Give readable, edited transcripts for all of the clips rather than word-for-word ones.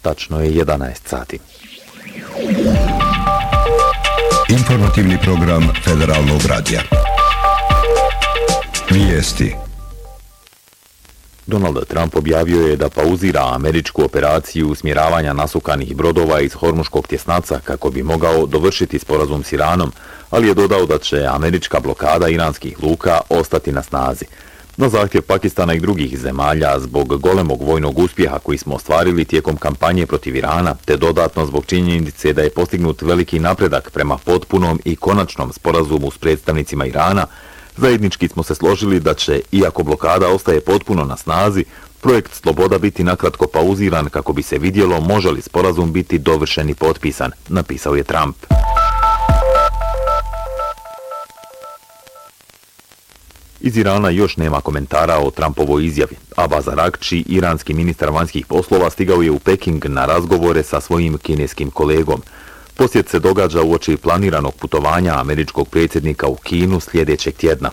Tačno je 11 sati. Informativni program Federalnog radija. Vijesti. Donald Trump objavio je da pauzira američku operaciju usmjeravanja nasukanih brodova iz Hormuškog tjesnaca kako bi mogao dovršiti sporazum s Iranom, ali je dodao da će američka blokada iranskih luka ostati na snazi. Na zahtjev Pakistana i drugih zemalja zbog golemog vojnog uspjeha koji smo ostvarili tijekom kampanje protiv Irana, te dodatno zbog činjenice da je postignut veliki napredak prema potpunom i konačnom sporazumu s predstavnicima Irana, zajednički smo se složili da će, iako blokada ostaje potpuno na snazi, projekt Sloboda biti nakratko pauziran kako bi se vidjelo može li sporazum biti dovršen i potpisan, napisao je Trump. Iz Irana još nema komentara o Trumpovoj izjavi. Abbas Araghči, iranski ministar vanjskih poslova, stigao je u Peking na razgovore sa svojim kineskim kolegom. Posjet se događa uoči planiranog putovanja američkog predsjednika u Kinu sljedećeg tjedna.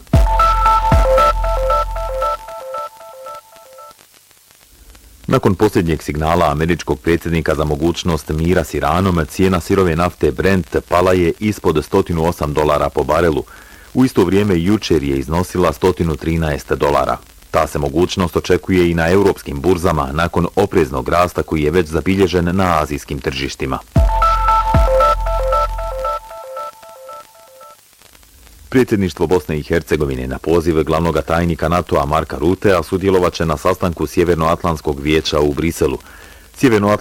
Nakon posljednjeg signala američkog predsjednika za mogućnost mira s Iranom, cijena sirove nafte Brent pala je ispod $108 po barelu. U isto vrijeme jučer je iznosila $113. Ta se mogućnost očekuje i na europskim burzama nakon opreznog rasta koji je već zabilježen na azijskim tržištima. Predsjedništvo Bosne i Hercegovine na poziv glavnog tajnika NATO-a Marka Rutea sudjelovat će na sastanku Sjevernoatlantskog vijeća u Briselu.